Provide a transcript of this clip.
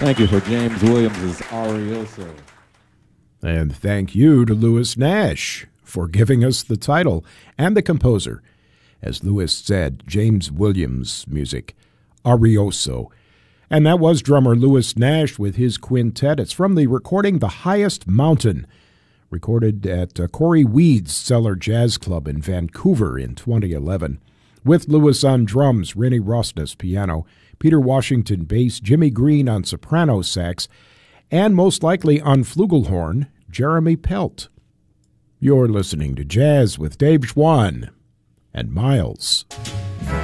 Thank you for James Williams' Arioso. And thank you to Louis Nash for giving us the title and the composer. As Louis said, James Williams' music, Arioso. And that was drummer Louis Nash with his quintet. It's from the recording The Highest Mountain, recorded at Corey Weed's Cellar Jazz Club in Vancouver in 2011. With Louis on drums, Rennie Rosnes piano, Peter Washington bass, Jimmy Green on soprano sax, and most likely on flugelhorn, Jeremy Pelt. You're listening to Jazz with Dave Schwann and Miles.